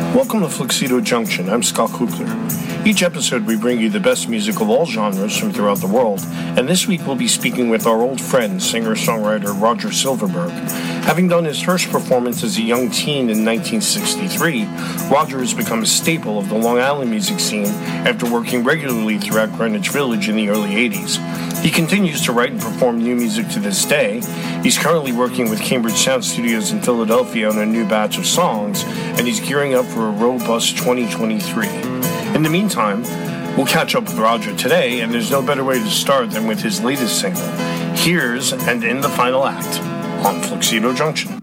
Welcome to Fluxido Junction. I'm Scott Kukler. Each episode we bring you the best music of all genres from throughout the world, and this week we'll be speaking with our old friend, singer-songwriter Roger Silverberg. Having done his first performance as a young teen in 1963, Roger has become a staple of the Long Island music scene after working regularly throughout Greenwich Village in the early 80s. He continues to write and perform new music to this day. He's currently working with Cambridge Sound Studios in Philadelphia on a new batch of songs, and he's gearing up for a robust 2023. In the meantime, we'll catch up with Roger today, and there's no better way to start than with his latest single, Here's and In the Final Act, on Fluxido Junction.